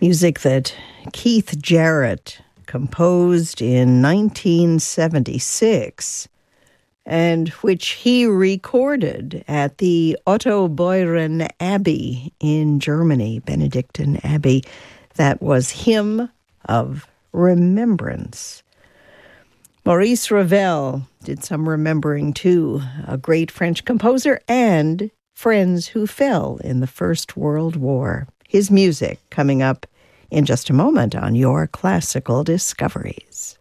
Music that Keith Jarrett composed in 1976 and which he recorded at the Otto Beuren Abbey in Germany, Benedictine Abbey. That was Hymn of Remembrance. Maurice Ravel did some remembering too, a great French composer and friends who fell in the First World War. His music coming up in just a moment on Your Classical Discoveries.